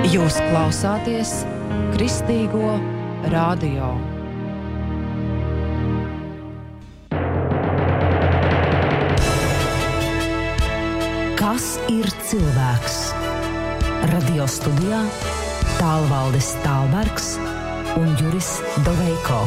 Jūs klausāties Kristīgo radio. Kas ir cilvēks? Radio studijā Tālvaldis Tālbergs un Juris Doveiko.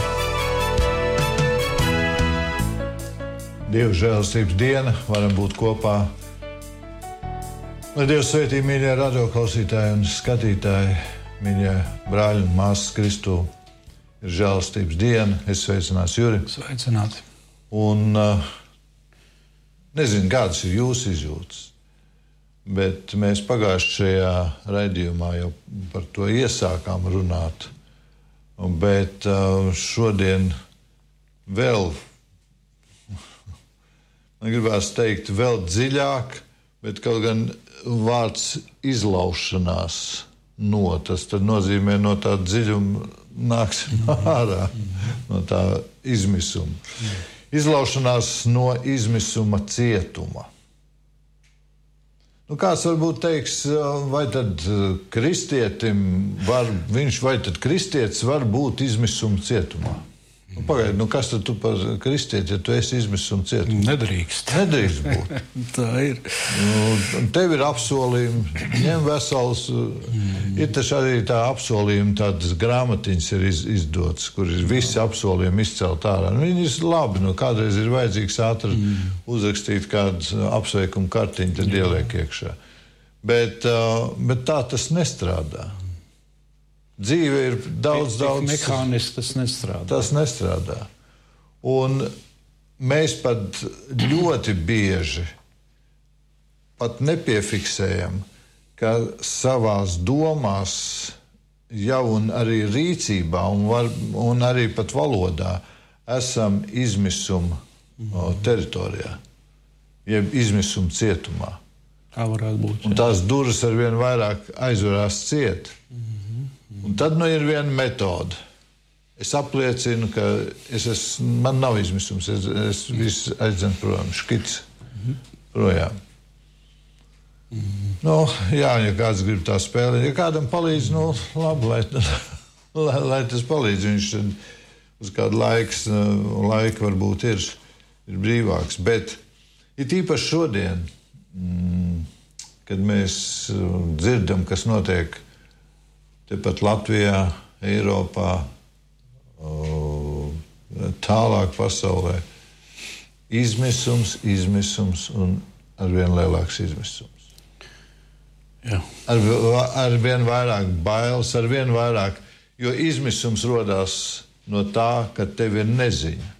Dieva žēlastības diena, varam būt kopā. Lai Dievs svētī, mīļie radioklausītāji un skatītāji, mīļie brāļi un māsas Kristū, ir žēlastības diena. Es sveicināts Juri. Sveicināti. Un nezinu, kādas ir jūsu izjūtas, bet mēs pagājušajā raidījumā jau par to iesākām runāt. Bet šodien vēl, man gribās teikt, vēl dziļāk, bet kaut gan vārds izlaušanās tas tad nozīmē no tā dziļuma nāksim ārā, no tā izmisuma. Izlaušanās no izmisuma cietuma. Kāds varbūt teiks, vai tad kristietis var būt izmisuma cietumā? Pagaid, kas tad tu par kristieti, ja tu esi izmisuma cietumā? Nedrīkst būt. Tā ir. Tev ir apsolījumi, ņem vesels. Ir taču arī tā apsolījumi, tādas grāmatiņas ir izdotas, kur ir visi apsolījumi izcelt ārā. Viņi ir labi, kādreiz ir vajadzīgs ātri uzrakstīt kādu apsveikumu kartiņu, tad ieliek iekšā. Bet tā tas nestrādā. Dzīve ir daudz... Mehāniski tas nestrādā. Tas nestrādā. Un mēs pat ļoti bieži pat nepiefiksējam, ka savās domās jau un arī rīcībā un arī pat valodā esam izmisuma teritorijā, jeb izmisuma cietumā. Tā varētu būt. Un tās durvis arvien vairāk aizverās ciet. Un tad ir viena metode. Es apliecinu, ka man nav izmisums, es visu aizdzenu projām, škits projām. Ja kāds grib tā spēlēt, ja kādam palīdz, labi, lai tas palīdz. Viņš uz kādu laiku varbūt ir brīvāks. Bet ir īpaši šodien, kad mēs dzirdam, kas notiek tepat Latvijā, Eiropā, tālāk pasaulē. Izmisums un arvien lielāks izmisums. Jā. Arvien vairāk bailes, arvien vairāk, jo izmisums rodās no tā, ka tev ir neziņa.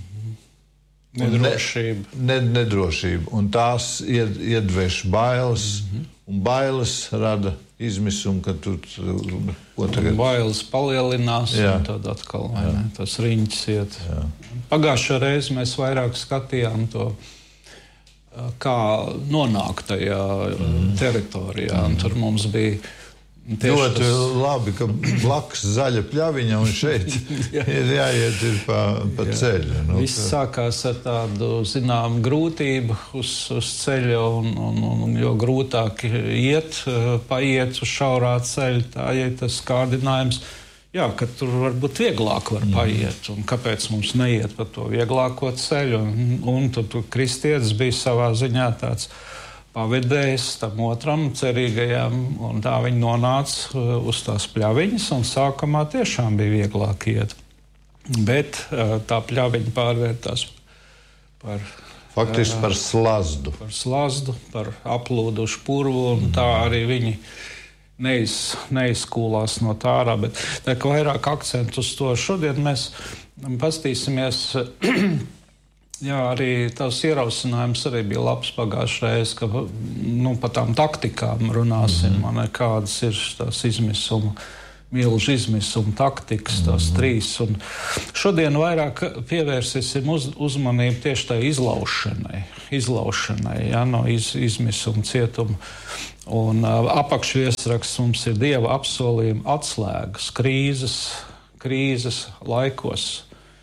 Nedrošība. Nedrošība. Un tās iedveš bailes, un bailes rada izmisumu, ka tu tagad... Bailes palielinās, Jā. Un tad atkal tas riņķis iet. Jā. Pagājušā reize mēs vairāk skatījām to, kā nonākt tajā teritorijā. Un tur mums bija ļoti labi, ka blakus zaļa pļaviņa un šeit ir jāiet pa ceļu. Viss sākās ar tādu, grūtību uz ceļa, un jo grūtāk paiet uz šaurā ceļa, tā ir tas kārdinājums, ka tur varbūt vieglāk var paiet, un kāpēc mums neiet pa to vieglāko ceļu, un tur kristietis bija savā ziņā tāds pavedējis tam otram cerīgajam, un tā viņi nonāca uz tās pļaviņas, un sākumā tiešām bija vieglāk iet. Bet tā pļaviņa pārvērtās faktiski par slazdu. Par slazdu, par aplūdušu purvu, un tā arī viņi neizkūlās no tā ārā. Bet tā kā vairāk akcentu uz to šodien mēs pastīsimies... Jā, arī tās ierosinājums arī bija labs pagājušajā reizē, ka par tām taktikām runāsim, kādas ir tās milzu izmisuma taktikas, tās trīs. Un šodien vairāk pievērsīsim uzmanību tieši tai izlaušanai no izmisuma cietuma. Un apakšviesraksts mums ir Dieva apsolījuma atslēgas krīzes laikos.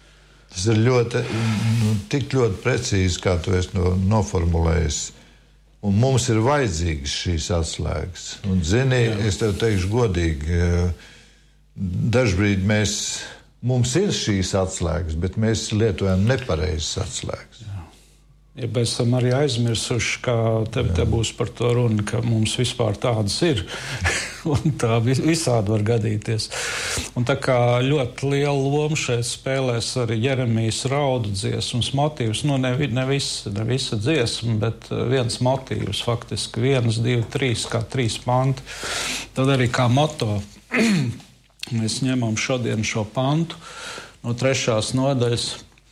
Tas ir tik ļoti precīzi, kā tu esi noformulējis. Un mums ir vajadzīgas šīs atslēgas. Un, zini, es tev teikšu godīgi, dažbrīd mums ir šīs atslēgas, bet mēs lietojam nepareizas atslēgas. Ja mēs esam arī aizmirsuši, ka te būs par to runa, ka mums vispār tādas ir. Un tā visādi var gadīties. Un tā kā ļoti lielu lomu šeit spēlēs arī Jeremijas raudu dziesmas motīvs. Nu, ne visa dziesma, bet viens motīvs faktiski. 1, 2, 3, kā 3 panti. Tad arī kā moto mēs ņemam šodien šo pantu no 3. nodaļas,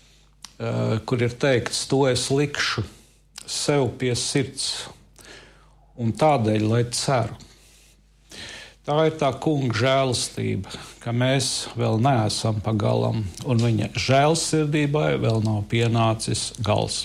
kur ir teikts, to es likšu sev pie sirds, un tādēļ, lai ceru. Tā ir tā kunga žēlastība, ka mēs vēl neesam pa galam, un viņa žēlsirdībai vēl nav pienācis gals.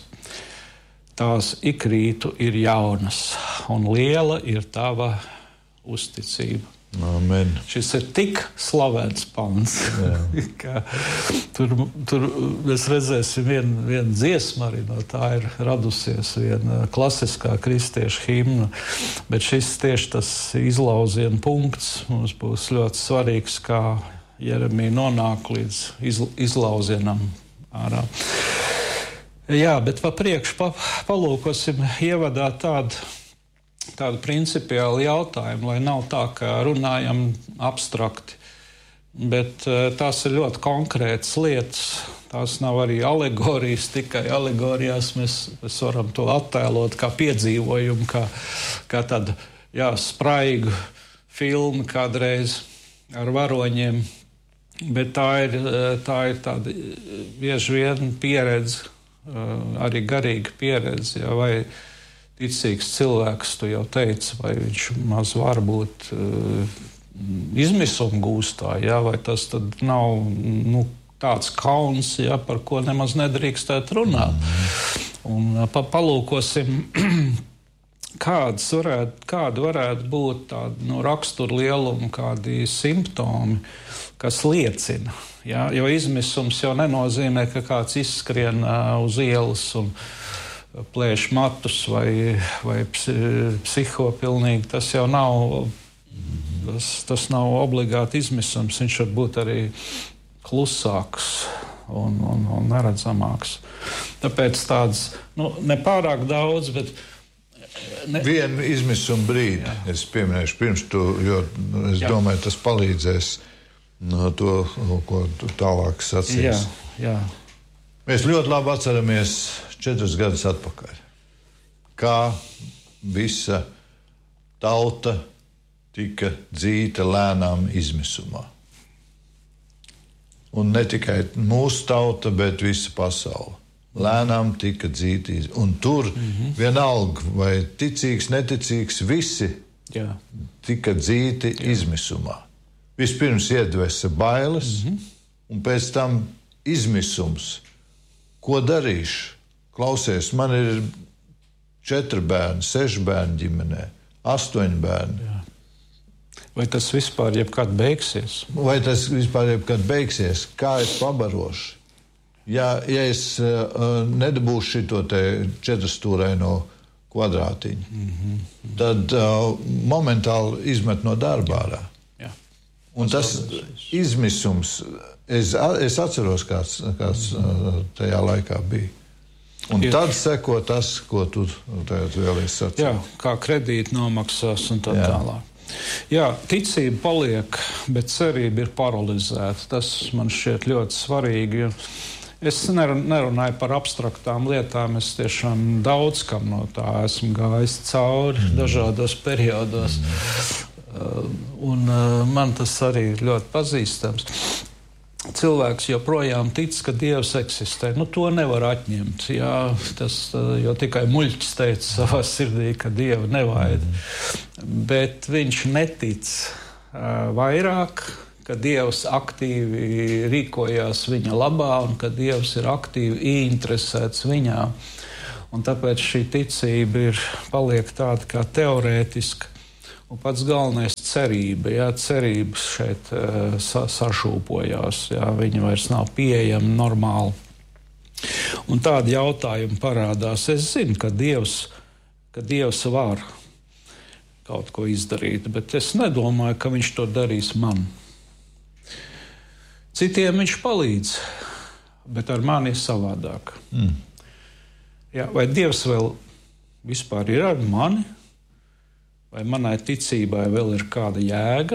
Tās ik rītu ir jaunas, un liela ir tava uzticība. Amen. Šis ir tik slavens pants, ka tur mēs redzēsim vienu dziesmu arī no tā ir radusies, viena klasiskā kristiešu himna, bet šis tieši tas izlauziena punkts mums būs ļoti svarīgs, kā Jeremija nonāk līdz izlauzienam ārā. Jā, bet pa priekšu palūkosim ievadā tādu principiālu jautājumu, lai nav tā, ka runājam abstrakti, bet tās ir ļoti konkrētas lietas. Tās nav arī alegorijas, tikai alegorijās mēs varam to attēlot kā piedzīvojumu, kā tādu spraigu filmu kādreiz ar varoņiem, bet tā ir tāda bieži vien pieredze, arī garīga pieredze, vai ticīgs cilvēks, tu jau teici, vai viņš maz var būt izmisuma gūstā, vai tas tad nav tāds kauns, par ko nemaz nedrīkstētu runāt. Un palūkosim, kādi varētu būt tādi rakstura lielumi, kādi simptomi, kas liecina. Jo izmisums jau nenozīmē, ka kāds izskrien uz ielas un plēš matus vai psihopilnīgi. Tas jau nav, tas nav obligāti izmisums. Viņš var būt arī klusāks un neredzamāks. Tāpēc tāds, nepārāk daudz, bet vienu izmisuma brīdi es pieminēšu pirms tu, jo es domāju, tas palīdzēs no to, ko tu tālāk sacīs. Jā. Mēs ļoti labi atceramies 4 gadus atpakaļ, kā visa tauta tika dzīta lēnām izmisumā. Un ne tikai mūsu tauta, bet visa pasaule. Lēnām tika dzīta izmisumā. Un tur vienalga, vai ticīgs, neticīgs, visi tika dzīti izmisumā. Vispirms iedvesa bailes, un pēc tam izmisums. Ko darīšu? Klausies, man ir 4 bērni, 6 bērni ģimenē, 8 bērni. Vai tas vispār jebkad beigsies? Kā es pabarošu? Ja es nedabūšu šito te 4-stūraino kvadrātiņu, tad momentāli izmet no darba ārā. Un tas izmisums, es atceros, kāds tajā laikā bija. Un tad seko tas, ko tu tagad vēlies sacīt. Jā, kā kredīti nomaksās un tā tālāk. Jā, ticība paliek, bet cerība ir paralizēta. Tas man šķiet ļoti svarīgi. Es nerunāju par abstraktām lietām, es tiešām daudz kam no tā esmu gājis cauri dažādos periodos. Un man tas arī ir ļoti pazīstams. Cilvēks joprojām tic, ka Dievs eksistē. To nevar atņemt. Jo tikai muļķis teica savā sirdī, ka Dieva nevajag. Bet viņš netic vairāk, ka Dievs aktīvi rīkojās viņa labā un ka Dievs ir aktīvi ieinteresēts viņā. Un tāpēc šī ticība paliek tāda kā teorētiska. Un pats galvenais cerība. Cerības šeit sašūpojās. Viņa vairs nav pieejama normāli. Un tādi jautājumi parādās. Es zinu, ka Dievs ka Dievs var kaut ko izdarīt, bet es nedomāju, ka viņš to darīs man. Citiem viņš palīdz, bet ar mani ir savādāk. Jā, vai Dievs vēl vispār ir ar mani? Vai manai ticībai vēl ir kāda jēga?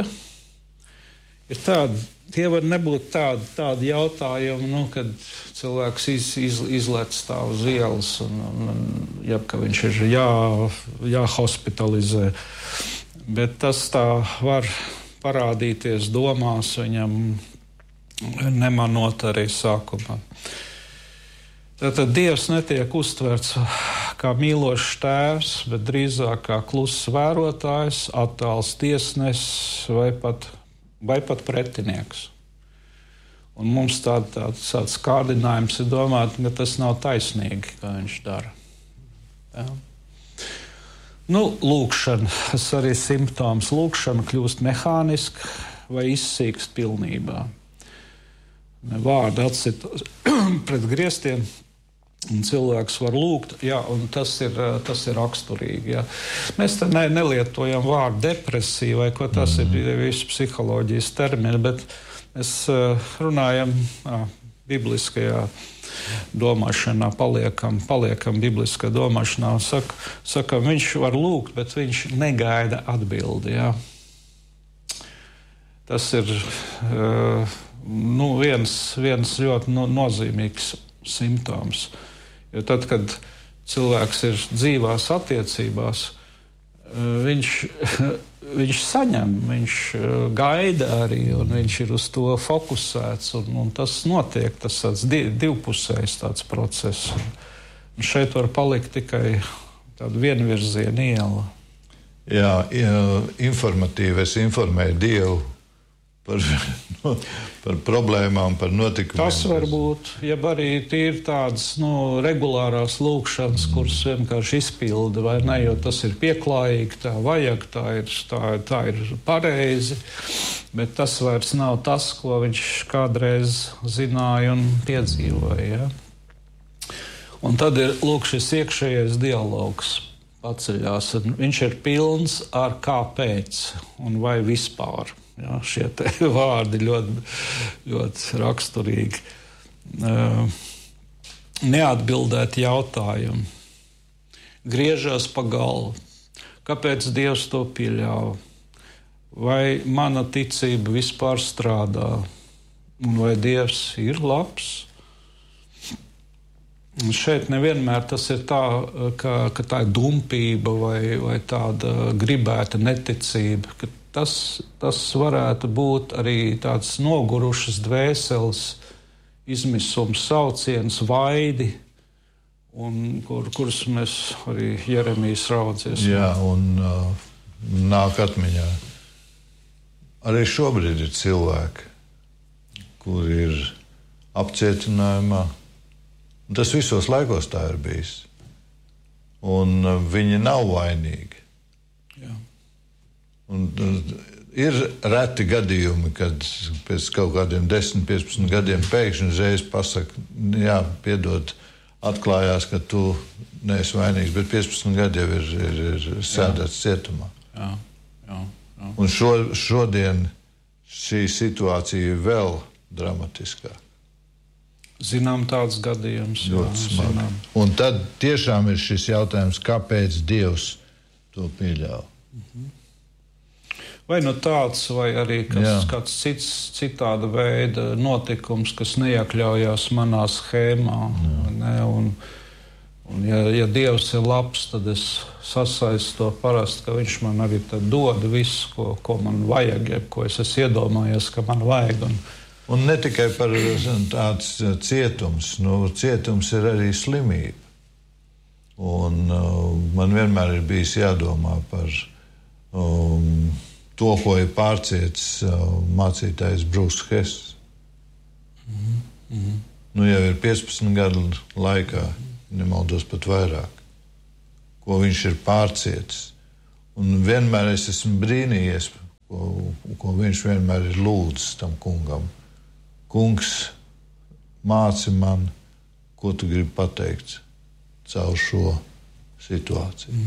Tie var nebūt tādi jautājumi, kad cilvēks izlec tā uz ielas, un ka viņš ir jāhospitalizē. Bet tas tā var parādīties domās viņam, nemanot arī sākumā. Tātad Dievs netiek uztverts kā mīlošs tēvs, bet drīzāk kā kluss vērotājs, attāls tiesnesis vai pat pretinieks. Un mums tāds kārdinājums ir domāt, ka tas nav taisnīgi, kā viņš dara. Ja? Lūkšana, tas arī simptoms. Lūkšana kļūst mehāniska vai izsīkst pilnībā. Vārdi atsit pret griestiem, un cilvēks var lūgt, jā, un tas ir raksturīgi. Jā. Mēs te nelietojam vārdu depresija, vai ko tas ir visu psiholoģijas termini, bet mēs runājam bibliskajā domāšanā, paliekam bibliskā domāšanā. Saka, viņš var lūgt, bet viņš negaida atbildi. Jā. Tas ir viens ļoti nozīmīgs simptoms. Jo tad, kad cilvēks ir dzīvās attiecībās, viņš saņem, viņš gaida arī, un viņš ir uz to fokusēts, un tas notiek, tas tāds divpusējs tāds process. Un šeit var palikt tikai tāda vienvirziena iela. Jā, informatīvi es informēju Dievu par problēmām, par notikumiem. Tas var būt, ja arī ir tādas regulārās lūkšanas, kuras vienkārši izpilda, vai ne, jo tas ir pieklājīgi, tā vajag, tā ir pareizi, bet tas vairs nav tas, ko viņš kādreiz zināja un piedzīvoja. Ja? Un tad ir šis iekšējais dialogs paceļās, un viņš ir pilns ar kāpēc un vai vispār. Jā, šie vārdi ļoti, ļoti raksturīgi. Neatbildēt jautājumu. Griežas pa galvu. Kāpēc Dievs to pieļāva? Vai mana ticība vispār strādā? Un vai Dievs ir labs? Un šeit nevienmēr tas ir tā, ka tā ir dumpība vai tāda gribēta neticība, ka tas varētu būt arī tāds nogurušas dvēseles izmisums, sauciens, vaidi, un kurus mēs arī Jeremijas raudzies. Jā, un nāk atmiņā. Arī šobrīd ir cilvēki, kuri ir apcietinājumā. Tas visos laikos tā ir bijis. Un viņi nav vainīgi. Jā. Un ir reti gadījumi, kad pēc kaut kādiem 10, 15 gadiem pēkšņi uzreiz pasaka, jā, piedod, atklājās, ka tu neesi vainīgs, bet 15 gadi jau ir sēdēts cietumā. Jā. Un šodien šī situācija ir vēl dramatiskāka. Zinām tāds gadījums. Ļoti smagi. Un tad tiešām ir šis jautājums, kāpēc Dievs to pieļāva. Vai tāds, vai arī kāds citāda veida notikums, kas neiekļaujās manā schēmā. Ne? Un ja Dievs ir labs, tad es sasaistu to parasti, ka viņš man arī dod visu, ko man vajag, ko es esmu iedomājies, ka man vajag. Un ne tikai par tāds cietums. Cietums ir arī slimība. Un man vienmēr ir bijis jādomā par to, ko ir pārcietis mācītājs Brūss Hess. Jau ir 15 gadu laikā, nemaldos pat vairāk, ko viņš ir pārcietis. Un vienmēr es esmu brīnījies, ko viņš vienmēr ir lūdzis tam kungam. Kungs, māci man, ko tu gribi pateikt caur šo situācija.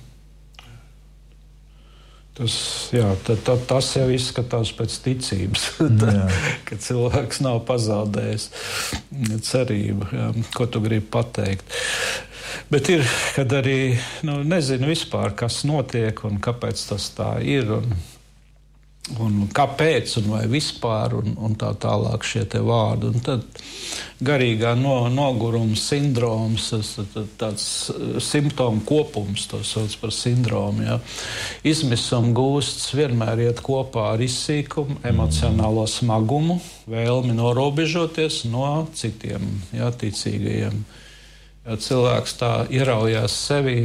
Tas jau izskatās pēc ticības, ka cilvēks nav pazaudējis cerību, ko tu gribi pateikt. Bet ir, kad arī nezinu vispār, kas notiek un kāpēc tas tā ir un kāpēc un vai vispār un tā tālāk šie te vārdi. Un tad garīgā noguruma sindroms, tāds simptomu kopums, to sauc par sindromu. Ja. Izmisuma gūsts vienmēr iet kopā ar izsīkumu, emocionālo smagumu, vēlmi norobežoties no citiem ticīgajiem. Ja cilvēks tā ieraujās sevī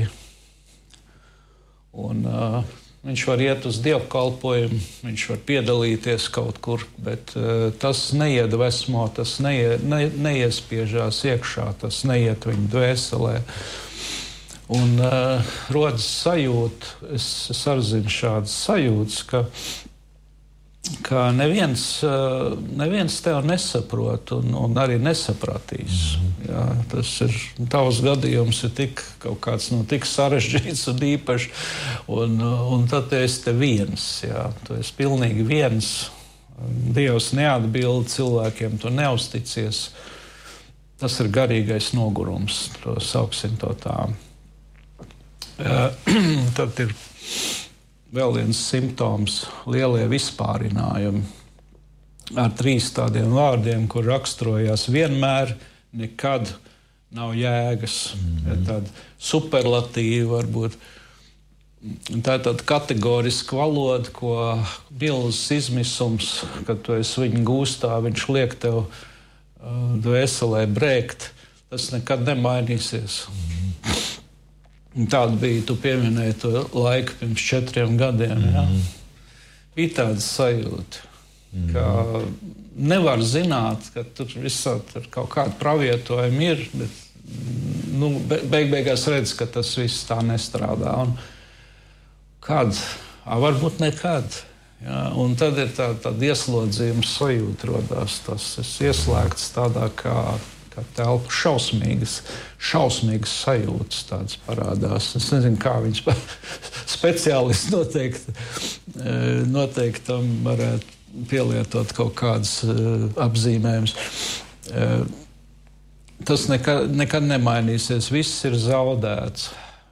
un viņš var iet uz dievkalpojumu, viņš var piedalīties kaut kur, bet tas neiedvesmo, tas neiespiežās iekšā, tas neiet viņa dvēselē. Un rodas sajūta, es arī zinu šādas sajūtas, ka neviens tev nesaprot un arī nesapratīs. Jā, tas ir tavs gadījums, ir kaut kāds tik sarežģīts un īpašs, un tad tu esi te viens. Jā, tu esi pilnīgi viens. Dievs neatbild cilvēkiem, tu neusticies. Tas ir garīgais nogurums, to sauksim to tā. Tad ir vēl viens simptoms - lielie vispārinājumi ar 3 tādiem vārdiem, kur raksturojās vienmēr, nekad nav jēgas. Ja tāda superlatīva varbūt. Tā ir tāda kategoriska valoda, ko milzis izmisums, kad tu esi viņa gūstā, viņš liek tev dvēselē brēkt. Tas nekad nemainīsies. Tāda bija, tu pieminēji to laiku pirms 4 gadiem. Ja? Bija tāda sajūta, ka nevar zināt, ka tur visā tur kaut kāda pravietojuma ir, bet beigās redz, ka tas viss tā nestrādā. Un kad? Varbūt nekad. Ja? Un tad ir tāda ieslodzījuma sajūta rodās. Tas ir ieslēgts tādā kā telpa, šausmīgas sajūtas tādas parādās. Es nezinu, kā viņas speciālisti noteikti tam varētu pielietot kaut kādas apzīmējumus. Tas nekad nemainīsies. Viss ir zaudēts.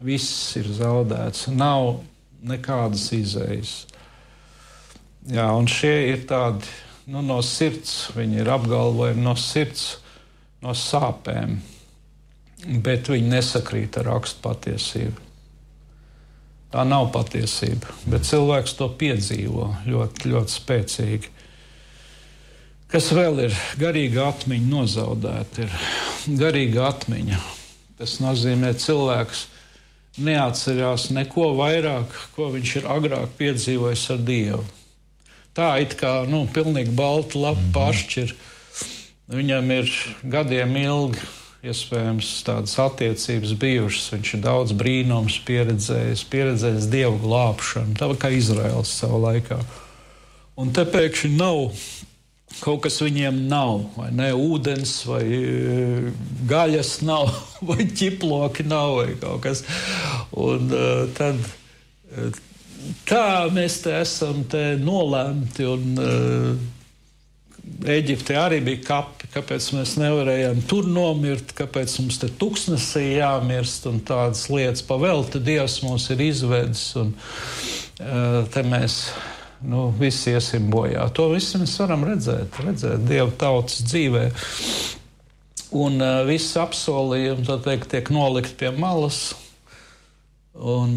Nav nekādas izējas. Jā, un šie ir tādi no sirds. Viņi ir apgalvojumi no sirds, no sāpēm, bet viņi nesakrīt ar rakstu patiesību. Tā nav patiesība, bet cilvēks to piedzīvo ļoti, ļoti spēcīgi. Kas vēl ir? Garīga atmiņa nozaudēta ir. Garīga atmiņa. Tas nozīmē, cilvēks neatcerās neko vairāk, ko viņš ir agrāk piedzīvojis ar Dievu. Tā it kā, pilnīgi balta lapa pašķir. Viņam ir gadiem ilgi, iespējams, tādas attiecības bijušas. Viņš ir daudz brīnums pieredzējis Dievu glābšanu, tā kā Izraels savā laikā. Un te pēkšņi nav, kaut kas viņiem nav, vai ne, ūdens, vai gaļas nav, vai ķiploki nav, vai kaut kas. Un tad tā mēs te esam nolēmti un Eģiptē arī bija kapi, kāpēc mēs nevarējām tur nomirt, kāpēc mums te tuksnesī jāmirst un tādas lietas. Pavelti Dievs mūs ir izvedis un te mēs visi iesim bojā. To visu mēs varam redzēt Dieva tautas dzīvē. Un visi apsolījumi, tā teikt, tiek nolikt pie malas un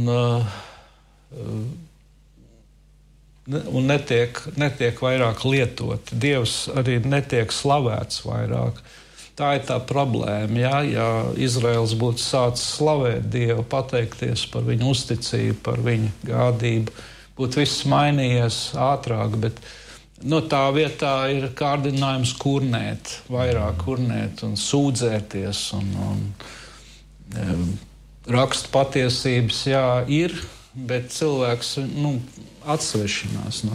netiek vairāk lietoti. Dievs arī netiek slavēts vairāk. Tā ir tā problēma. Ja Izraels būtu sācis slavēt Dievu, pateikties par viņu uzticību, par viņu gādību, būtu viss mainījies ātrāk, bet tā vietā ir kārdinājums kurnēt, vairāk kurnēt un sūdzēties un rakstu patiesības, ir, bet cilvēks atsvešinās no